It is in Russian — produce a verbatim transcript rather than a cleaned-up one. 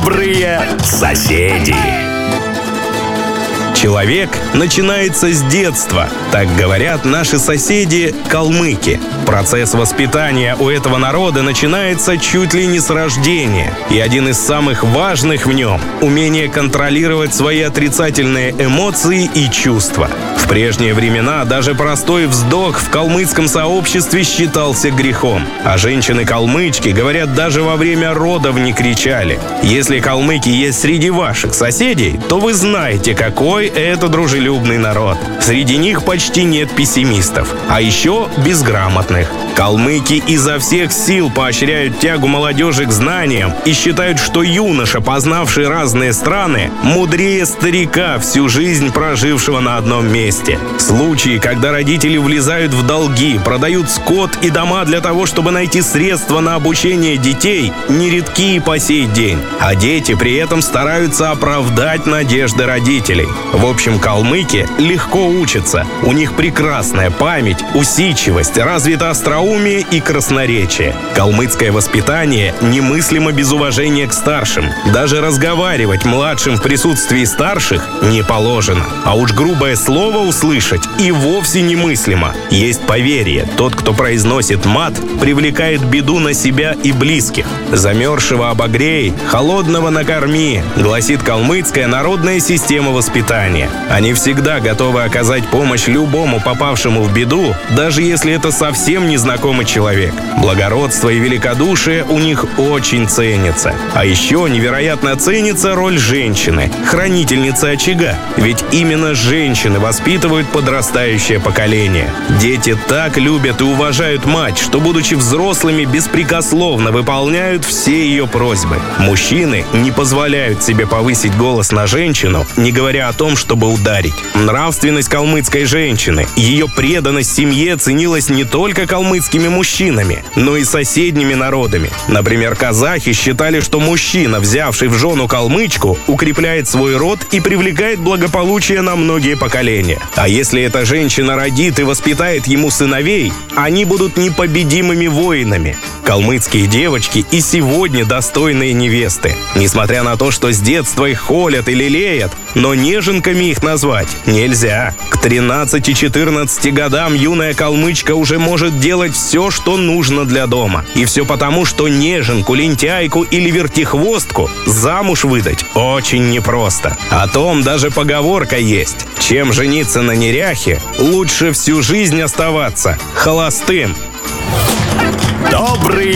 Добрые соседи. Человек начинается с детства, так говорят наши соседи-калмыки. Процесс воспитания у этого народа начинается чуть ли не с рождения. И один из самых важных в нем – умение контролировать свои отрицательные эмоции и чувства. В прежние времена даже простой вздох в калмыцком сообществе считался грехом. А женщины-калмычки, говорят, даже во время родов не кричали. Если калмыки есть среди ваших соседей, то вы знаете, какой это дружелюбный народ. Среди них почти нет пессимистов, а еще безграмотных. Калмыки изо всех сил поощряют тягу молодежи к знаниям и считают, что юноша, познавший разные страны, мудрее старика, всю жизнь прожившего на одном месте. Случаи, когда родители влезают в долги, продают скот и дома для того, чтобы найти средства на обучение детей, нередки и по сей день. А дети при этом стараются оправдать надежды родителей. В общем, калмыки легко учатся. У них прекрасная память, усидчивость, развито остроумие и красноречие. Калмыцкое воспитание немыслимо без уважения к старшим. Даже разговаривать младшим в присутствии старших не положено. А уж грубое слово услышать и вовсе немыслимо. Есть поверье: тот, кто произносит мат, привлекает беду на себя и близких. Замерзшего обогрей, холодного накорми, гласит калмыцкая народная система воспитания. Они всегда готовы оказать помощь любому попавшему в беду, даже если это совсем незнакомый человек. Благородство и великодушие у них очень ценятся. А еще невероятно ценится роль женщины, хранительницы очага. Ведь именно женщины воспитывают подрастающее поколение. Дети так любят и уважают мать, что, будучи взрослыми, беспрекословно выполняют все ее просьбы. Мужчины не позволяют себе повысить голос на женщину, не говоря о том, чтобы ударить. Нравственность калмыцкой женщины, ее преданность семье ценилась не только калмыцкими мужчинами, но и соседними народами. Например, казахи считали, что мужчина, взявший в жену калмычку, укрепляет свой род и привлекает благополучие на многие поколения. А если эта женщина родит и воспитает ему сыновей, они будут непобедимыми воинами. Калмыцкие девочки и сегодня достойные невесты. Несмотря на то, что с детства их холят и лелеят, но неженками их назвать нельзя. К тринадцати-четырнадцати годам юная калмычка уже может делать все, что нужно для дома. И все потому, что неженку, лентяйку или вертихвостку замуж выдать очень непросто. О том даже поговорка есть: чем жениться на неряхе, лучше всю жизнь оставаться холостым. Добрый